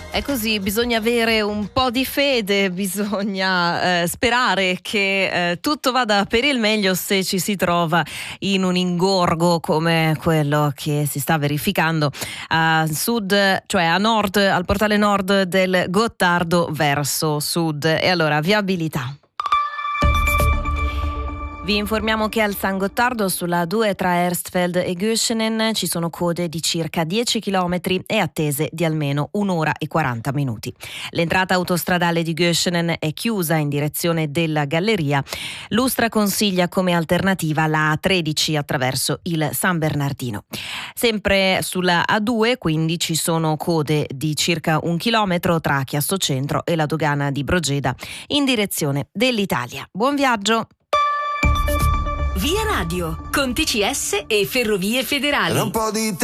È così, bisogna avere un po' di fede, bisogna sperare che tutto vada per il meglio se ci si trova in un ingorgo come quello che si sta verificando a sud, cioè a nord, al portale nord del Gottardo verso sud. E allora, viabilità. Vi informiamo che al San Gottardo sulla 2 tra Erstfeld e Göschenen ci sono code di circa 10 km e attese di almeno 1 ora e 40 minuti. L'entrata autostradale di Göschenen è chiusa in direzione della galleria. L'Ustra consiglia come alternativa la A13 attraverso il San Bernardino. Sempre sulla A2 quindi ci sono code di circa 1 chilometro tra Chiasso Centro e la dogana di Brogeda in direzione dell'Italia. Buon viaggio! Via Radio con TCS e Ferrovie Federali.